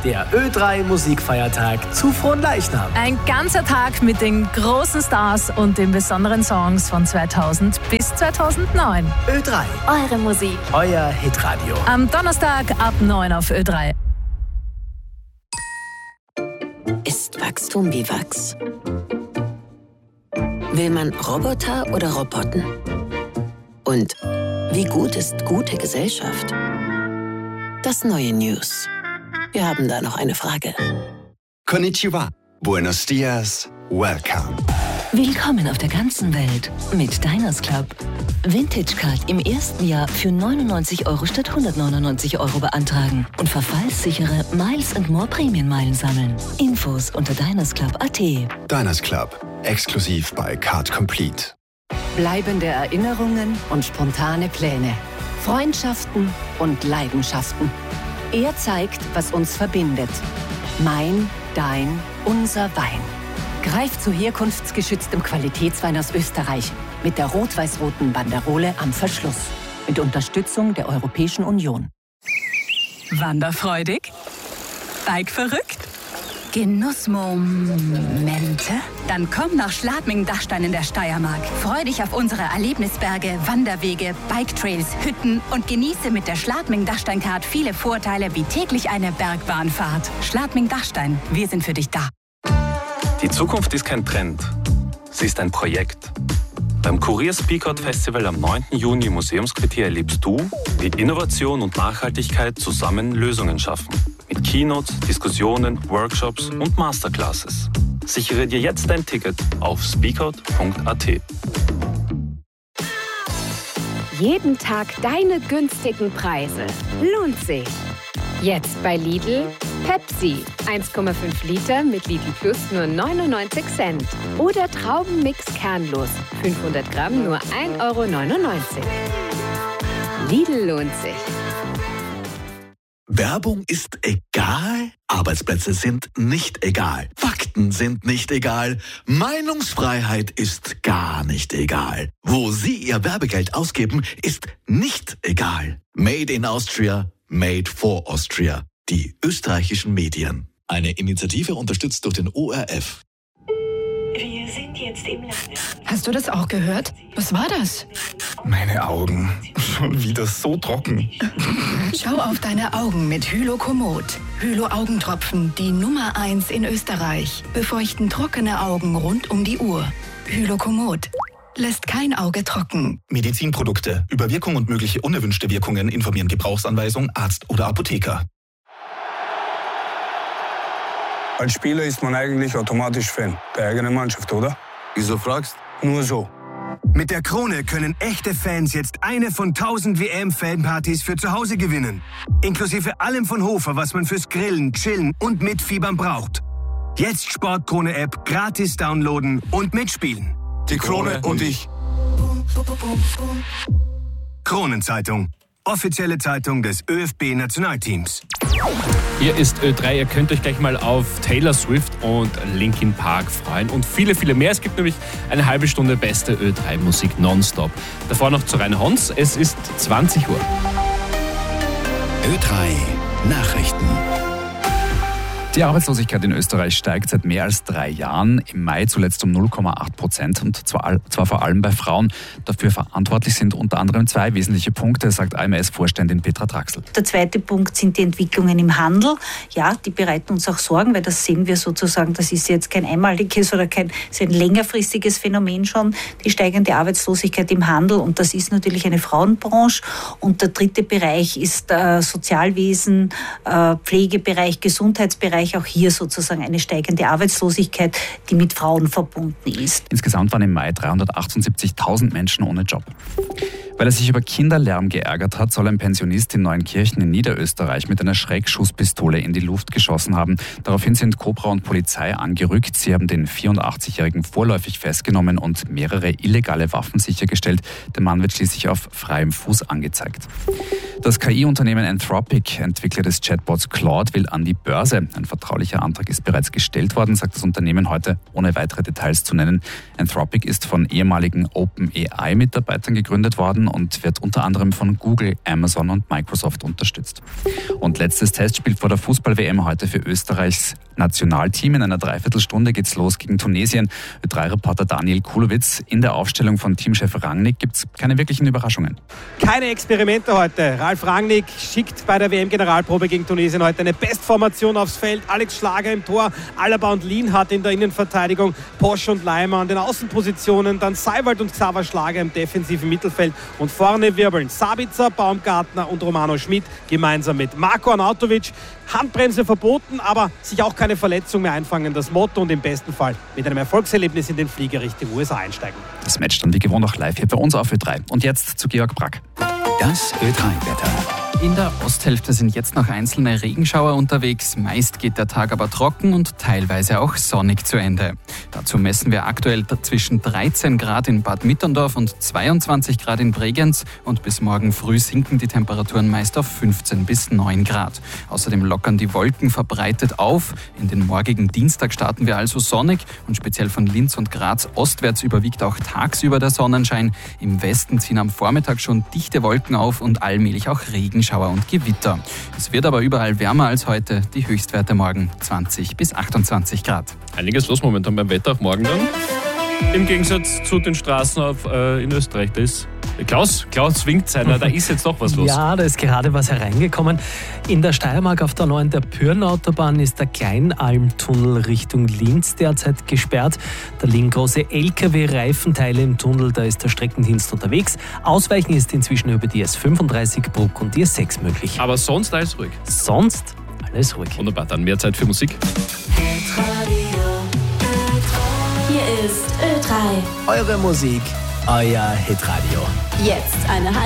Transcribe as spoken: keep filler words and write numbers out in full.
der Ö drei Musikfeiertag zu Fronleichnam. Ein ganzer Tag mit den großen Stars und den besonderen Songs von zweitausend bis zweitausendneun. Ö drei. Eure Musik. Euer Hitradio. Am Donnerstag ab neun auf Ö drei. Ist Wachstum wie Wachs? Will man Roboter oder Roboten? Und wie gut ist gute Gesellschaft? Das neue News. Wir haben da noch eine Frage. Konnichiwa. Buenos dias. Welcome. Willkommen auf der ganzen Welt mit Diners Club. Vintage Card im ersten Jahr für neunundneunzig Euro statt hundertneunundneunzig Euro beantragen und verfallssichere Miles and More Prämienmeilen sammeln. Infos unter diners club punkt a t. Diners Club. Exklusiv bei Card Complete. Bleibende Erinnerungen und spontane Pläne. Freundschaften und Leidenschaften. Er zeigt, was uns verbindet. Mein, dein, unser Wein. Greif zu herkunftsgeschütztem Qualitätswein aus Österreich mit der rot-weiß-roten Banderole am Verschluss. Mit Unterstützung der Europäischen Union. Wanderfreudig? Bike-verrückt? Genussmomente? Dann komm nach Schladming-Dachstein in der Steiermark. Freu dich auf unsere Erlebnisberge, Wanderwege, Bike-Trails, Hütten und genieße mit der Schladming-Dachstein-Card viele Vorteile wie täglich eine Bergbahnfahrt. Schladming-Dachstein, wir sind für dich da. Die Zukunft ist kein Trend, sie ist ein Projekt. Beim Kurier Speakout Festival am neunten Juni im Museumsquartier erlebst du, wie Innovation und Nachhaltigkeit zusammen Lösungen schaffen. Mit Keynotes, Diskussionen, Workshops und Masterclasses. Sichere dir jetzt dein Ticket auf speakout punkt a t. Jeden Tag deine günstigen Preise. Lohnt sich. Jetzt bei Lidl Pepsi. eins Komma fünf Liter mit Lidl Plus nur neunundneunzig Cent. Oder Traubenmix kernlos. fünfhundert Gramm nur ein Euro neunundneunzig. Lidl lohnt sich. Werbung ist egal, Arbeitsplätze sind nicht egal, Fakten sind nicht egal, Meinungsfreiheit ist gar nicht egal. Wo Sie Ihr Werbegeld ausgeben, ist nicht egal. Made in Austria, made for Austria. Die österreichischen Medien. Eine Initiative unterstützt durch den O R F. Wir sind jetzt im Lande. Hast du das auch gehört? Was war das? Meine Augen. Schon wieder so trocken. Schau auf deine Augen mit Hylokomod. Hylo-Augentropfen, die Nummer eins in Österreich. Befeuchten trockene Augen rund um die Uhr. Hylokomod. Lässt kein Auge trocken. Medizinprodukte. Über Wirkung und mögliche unerwünschte Wirkungen informieren Gebrauchsanweisung, Arzt oder Apotheker. Als Spieler ist man eigentlich automatisch Fan der eigenen Mannschaft, oder? Wieso fragst? Nur so. Mit der Krone können echte Fans jetzt eine von tausend W M-Fanpartys für zu Hause gewinnen. Inklusive allem von Hofer, was man fürs Grillen, Chillen und Mitfiebern braucht. Jetzt Sportkrone-App gratis downloaden und mitspielen. Die Krone und ich. Kronenzeitung. Offizielle Zeitung des Ö F B-Nationalteams. Hier ist Ö drei. Ihr könnt euch gleich mal auf Taylor Swift und Linkin Park freuen und viele, viele mehr. Es gibt nämlich eine halbe Stunde beste Ö drei Musik nonstop. Davor noch zu Rainer Hons. Es ist zwanzig Uhr. Ö drei Nachrichten. Die Arbeitslosigkeit in Österreich steigt seit mehr als drei Jahren. Im Mai zuletzt um null Komma acht Prozent und zwar, zwar vor allem bei Frauen. Dafür verantwortlich sind unter anderem zwei wesentliche Punkte, sagt A M S-Vorständin Petra Traxel. Der zweite Punkt sind die Entwicklungen im Handel. Ja, die bereiten uns auch Sorgen, weil das sehen wir sozusagen, das ist jetzt kein einmaliges oder kein ist ein längerfristiges Phänomen schon, die steigende Arbeitslosigkeit im Handel, und das ist natürlich eine Frauenbranche. Und der dritte Bereich ist äh, Sozialwesen, äh, Pflegebereich, Gesundheitsbereich. Auch hier sozusagen eine steigende Arbeitslosigkeit, die mit Frauen verbunden ist. Insgesamt waren im Mai dreihundertachtundsiebzigtausend Menschen ohne Job. Weil er sich über Kinderlärm geärgert hat, soll ein Pensionist in Neunkirchen in Niederösterreich mit einer Schreckschusspistole in die Luft geschossen haben. Daraufhin sind Cobra und Polizei angerückt. Sie haben den vierundachtzigjährigen vorläufig festgenommen und mehrere illegale Waffen sichergestellt. Der Mann wird schließlich auf freiem Fuß angezeigt. Das K I-Unternehmen Anthropic, Entwickler des Chatbots Claude, will an die Börse. Ein vertraulicher Antrag ist bereits gestellt worden, sagt das Unternehmen heute, ohne weitere Details zu nennen. Anthropic ist von ehemaligen OpenAI-Mitarbeitern gegründet worden werden und wird unter anderem von Google, Amazon und Microsoft unterstützt. Und letztes Testspiel vor der Fußball-W M heute für Österreichs Nationalteam. In einer Dreiviertelstunde geht's los gegen Tunesien. Ö drei Reporter Daniel Kulowitz. In der Aufstellung von Teamchef Rangnick gibt's keine wirklichen Überraschungen. Keine Experimente heute. Ralf Rangnick schickt bei der W M-Generalprobe gegen Tunesien heute eine Bestformation aufs Feld. Alex Schlager im Tor, Alaba und Lienhardt in der Innenverteidigung, Posch und Leimer an den Außenpositionen, dann Seiwald und Xaver Schlager im defensiven Mittelfeld und vorne wirbeln Sabitzer, Baumgartner und Romano Schmid gemeinsam mit Marko Arnautovic. Handbremse verboten, aber sich auch keine Verletzung mehr einfangen. Das Motto und im besten Fall mit einem Erfolgserlebnis in den Flieger Richtung U S A einsteigen. Das Match dann wie gewohnt auch live hier bei uns auf Ö drei. Und jetzt zu Georg Brack. Das Ö drei Wetter. In der Osthälfte sind jetzt noch einzelne Regenschauer unterwegs. Meist geht der Tag aber trocken und teilweise auch sonnig zu Ende. Dazu messen wir aktuell zwischen dreizehn Grad in Bad Mitterndorf und zweiundzwanzig Grad in Bregenz. Und bis morgen früh sinken die Temperaturen meist auf fünfzehn bis neun Grad. Außerdem lockern die Wolken verbreitet auf. In den morgigen Dienstag starten wir also sonnig und speziell von Linz und Graz ostwärts überwiegt auch tagsüber der Sonnenschein. Im Westen ziehen am Vormittag schon dichte Wolken auf und allmählich auch Regenschauer und Gewitter. Es wird aber überall wärmer als heute. Die Höchstwerte morgen zwanzig bis achtundzwanzig Grad. Einiges los momentan beim Wetter, auch morgen dann. Im Gegensatz zu den Straßen auf, äh, in Österreich. Da ist Klaus, Klaus winkt seiner, da ist jetzt doch was los. Ja, da ist gerade was hereingekommen. In der Steiermark auf der neuen der Pyrnautobahn ist der Kleinalmtunnel Richtung Linz derzeit gesperrt. Da liegen große L K W-Reifenteile im Tunnel, da ist der Streckendienst unterwegs. Ausweichen ist inzwischen über die S fünfunddreißig Bruck und die S sechs möglich. Aber sonst alles ruhig. Sonst alles ruhig. Wunderbar, dann mehr Zeit für Musik. Hier ist Ö drei. Eure Musik, euer Hitradio. Jetzt eine